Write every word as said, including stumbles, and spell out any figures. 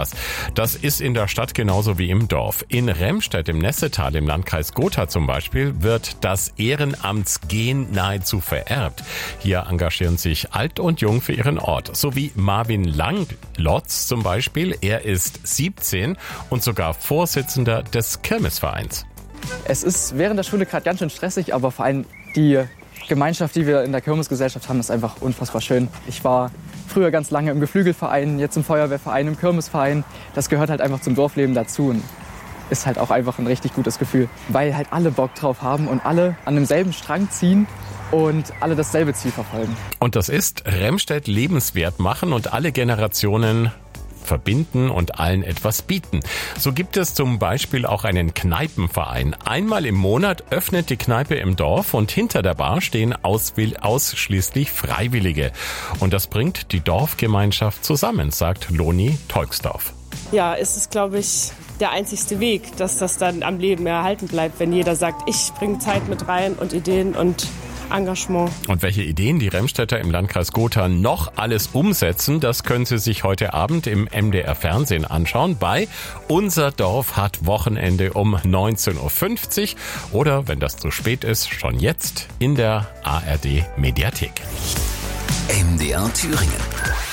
etwas. Das ist in der Stadt genauso wie im Dorf. In Remstedt im Nessetal im Landkreis Gotha zum Beispiel wird das Ehrenamtsgen nahezu vererbt. Hier engagieren sich alt und jung für ihren Ort. So wie Marvin Langlotz zum Beispiel. Er ist siebzehn und sogar Vorsitzender des Kirmesvereins. Es ist während der Schule gerade ganz schön stressig, aber vor allem die Gemeinschaft, die wir in der Kirmesgesellschaft haben, ist einfach unfassbar schön. Ich war früher ganz lange im Geflügelverein, jetzt im Feuerwehrverein, im Kirmesverein. Das gehört halt einfach zum Dorfleben dazu und ist halt auch einfach ein richtig gutes Gefühl, weil halt alle Bock drauf haben und alle an demselben Strang ziehen und alle dasselbe Ziel verfolgen. Und das ist Remstedt lebenswert machen und alle Generationen verbinden und allen etwas bieten. So gibt es zum Beispiel auch einen Kneipenverein. Einmal im Monat öffnet die Kneipe im Dorf und hinter der Bar stehen auswill- ausschließlich Freiwillige. Und das bringt die Dorfgemeinschaft zusammen, sagt Loni Tolksdorf. Ja, es ist, glaube ich, der einzigste Weg, dass das dann am Leben erhalten bleibt, wenn jeder sagt, ich bringe Zeit mit rein und Ideen und Engagement. Und welche Ideen die Remstädter im Landkreis Gotha noch alles umsetzen, das können Sie sich heute Abend im M D R Fernsehen anschauen bei Unser Dorf hat Wochenende um neunzehn Uhr fünfzig oder, wenn das zu spät ist, schon jetzt in der A R D Mediathek. M D R Thüringen.